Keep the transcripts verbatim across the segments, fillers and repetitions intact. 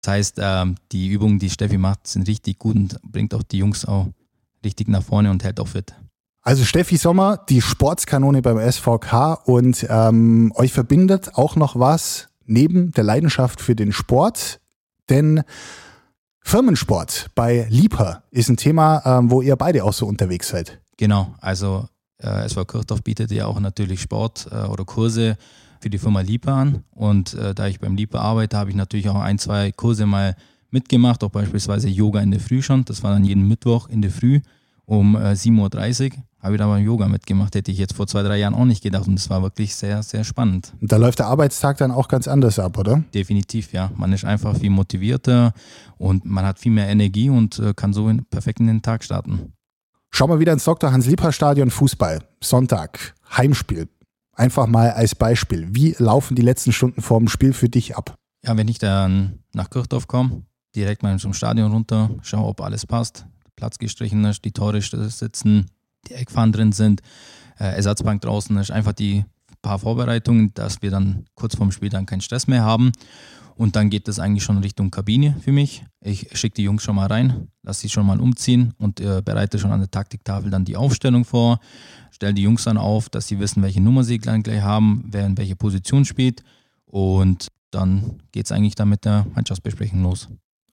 Das heißt, ähm, die Übungen, die Steffi macht, sind richtig gut und bringt auch die Jungs auch richtig nach vorne und hält auch fit. Also Steffi Sommer, die Sportskanone beim S V K, und ähm, euch verbindet auch noch was neben der Leidenschaft für den Sport, denn Firmensport bei Liebherr ist ein Thema, ähm, wo ihr beide auch so unterwegs seid. Genau, also äh, S V Kirchdorf bietet ja auch natürlich Sport äh, oder Kurse für die Firma Liebherr an, und äh, da ich beim Liebherr arbeite, habe ich natürlich auch ein, zwei Kurse mal mitgemacht, auch beispielsweise Yoga in der Früh schon. Das war dann jeden Mittwoch in der Früh um äh, sieben Uhr dreißig. Habe ich da beim Yoga mitgemacht, hätte ich jetzt vor zwei, drei Jahren auch nicht gedacht, und das war wirklich sehr, sehr spannend. Und da läuft der Arbeitstag dann auch ganz anders ab, oder? Definitiv, ja. Man ist einfach viel motivierter und man hat viel mehr Energie und äh, kann so in, perfekt in den Tag starten. Schauen wir wieder ins Doktor Hans-Liebherr-Stadion, Fußball, Sonntag, Heimspiel. Einfach mal als Beispiel. Wie laufen die letzten Stunden vor dem Spiel für dich ab? Ja, wenn ich dann nach Kirchdorf komme, direkt mal zum Stadion runter, schaue, ob alles passt, der Platz gestrichen ist, die Tore sitzen, die Eckfahnen drin sind, äh, Ersatzbank draußen ist, einfach die paar Vorbereitungen, dass wir dann kurz vorm Spiel dann keinen Stress mehr haben. Und dann geht es eigentlich schon Richtung Kabine für mich. Ich schicke die Jungs schon mal rein, lasse sie schon mal umziehen und äh, bereite schon an der Taktiktafel dann die Aufstellung vor, stelle die Jungs dann auf, dass sie wissen, welche Nummer sie gleich haben, wer in welche Position spielt, und dann geht es eigentlich dann mit der Mannschaftsbesprechung los.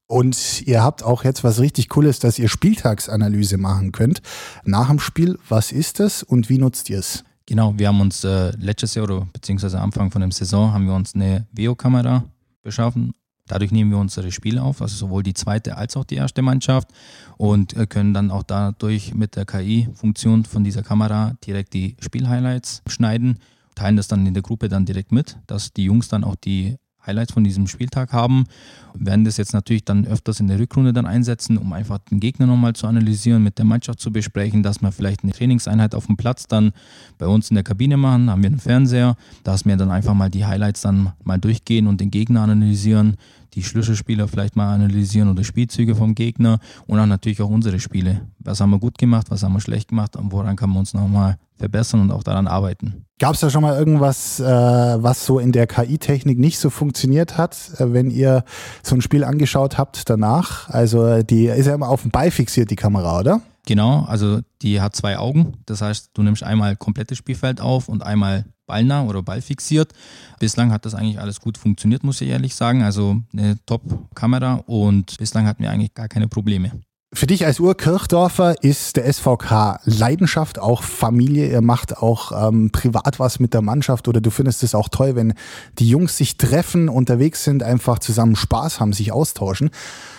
Und ihr habt auch jetzt was richtig Cooles, dass ihr Spieltagsanalyse machen könnt. Nach dem Spiel, was ist das und wie nutzt ihr es? Genau, wir haben uns äh, letztes Jahr oder beziehungsweise Anfang von der Saison haben wir uns eine Videokamera beschaffen. Dadurch nehmen wir unsere Spiele auf, also sowohl die zweite als auch die erste Mannschaft, und äh, können dann auch dadurch mit der K I-Funktion von dieser Kamera direkt die Spielhighlights schneiden, teilen das dann in der Gruppe dann direkt mit, dass die Jungs dann auch die Highlights von diesem Spieltag haben. Wir werden das jetzt natürlich dann öfters in der Rückrunde dann einsetzen, um einfach den Gegner nochmal zu analysieren, mit der Mannschaft zu besprechen, dass wir vielleicht eine Trainingseinheit auf dem Platz dann bei uns in der Kabine machen, da haben wir einen Fernseher, dass wir dann einfach mal die Highlights dann mal durchgehen und den Gegner analysieren, die Schlüsselspieler vielleicht mal analysieren oder Spielzüge vom Gegner, und dann natürlich auch unsere Spiele. Was haben wir gut gemacht, was haben wir schlecht gemacht und woran kann man uns nochmal verbessern und auch daran arbeiten. Gab es da schon mal irgendwas, äh, was so in der K I-Technik nicht so funktioniert hat, äh, wenn ihr so ein Spiel angeschaut habt danach? Also die ist ja immer auf den Ball fixiert, die Kamera, oder? Genau, also die hat zwei Augen. Das heißt, du nimmst einmal komplettes Spielfeld auf und einmal ballnah oder ballfixiert. Bislang hat das eigentlich alles gut funktioniert, muss ich ehrlich sagen. Also eine Top-Kamera, und bislang hatten wir eigentlich gar keine Probleme. Für dich als Urkirchdorfer ist der S V K Leidenschaft, auch Familie. Ihr macht auch ähm, privat was mit der Mannschaft, oder du findest es auch toll, wenn die Jungs sich treffen, unterwegs sind, einfach zusammen Spaß haben, sich austauschen.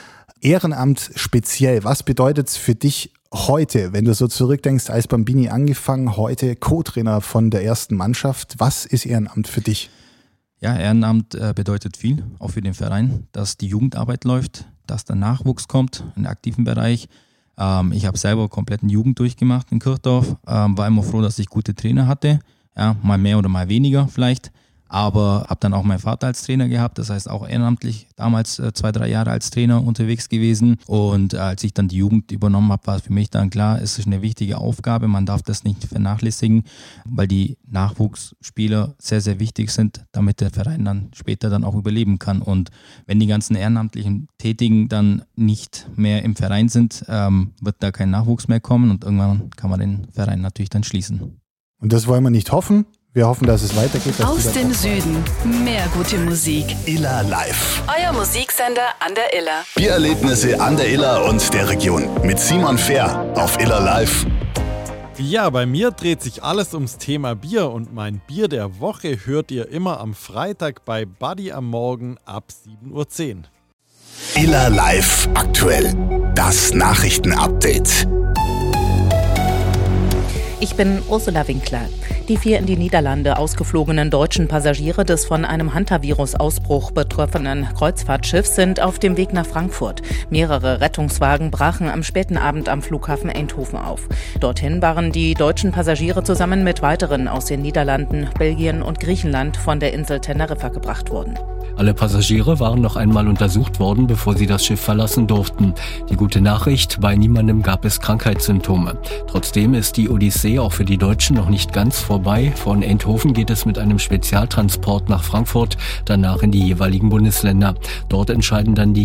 Ehrenamt speziell, was bedeutet es für dich heute, wenn du so zurückdenkst, als Bambini angefangen, heute Co-Trainer von der ersten Mannschaft? Was ist Ehrenamt für dich? Ja, Ehrenamt äh, bedeutet viel, auch für den Verein, dass die Jugendarbeit läuft, dass der Nachwuchs kommt im aktiven Bereich. Ähm, ich habe selber kompletten Jugend durchgemacht in Kirchdorf, ähm, war immer froh, dass ich gute Trainer hatte, ja, mal mehr oder mal weniger vielleicht, aber habe dann auch meinen Vater als Trainer gehabt, das heißt auch ehrenamtlich damals äh, zwei, drei Jahre als Trainer unterwegs gewesen, und äh, als ich dann die Jugend übernommen habe, war für mich dann klar, es ist eine wichtige Aufgabe, man darf das nicht vernachlässigen, weil die Nachwuchsspieler sehr, sehr wichtig sind, damit der Verein dann später dann auch überleben kann, und wenn die ganzen ehrenamtlichen Tätigen dann nicht mehr im Verein sind, ähm, wird da kein Nachwuchs mehr kommen, und irgendwann kann man den Verein natürlich dann schließen. Und das wollen wir nicht hoffen. Wir hoffen, dass es weitergeht. Aus dem Süden. Mehr gute Musik. Iller Live. Euer Musiksender an der Iller. Biererlebnisse an der Iller und der Region. Mit Simon Fehr auf Iller Live. Ja, bei mir dreht sich alles ums Thema Bier, und mein Bier der Woche hört ihr immer am Freitag bei Buddy am Morgen ab sieben Uhr zehn. Iller Live aktuell. Das Nachrichtenupdate. Ich bin Ursula Winkler. Die vier in die Niederlande ausgeflogenen deutschen Passagiere des von einem Hantavirus-Ausbruch betroffenen Kreuzfahrtschiffs sind auf dem Weg nach Frankfurt. Mehrere Rettungswagen brachen am späten Abend am Flughafen Eindhoven auf. Dorthin waren die deutschen Passagiere zusammen mit weiteren aus den Niederlanden, Belgien und Griechenland von der Insel Teneriffa gebracht worden. Alle Passagiere waren noch einmal untersucht worden, bevor sie das Schiff verlassen durften. Die gute Nachricht, bei niemandem gab es Krankheitssymptome. Trotzdem ist die Odyssee auch für die Deutschen noch nicht ganz vorbei. Von Eindhoven geht es mit einem Spezialtransport nach Frankfurt, danach in die jeweiligen Bundesländer. Dort entscheiden dann die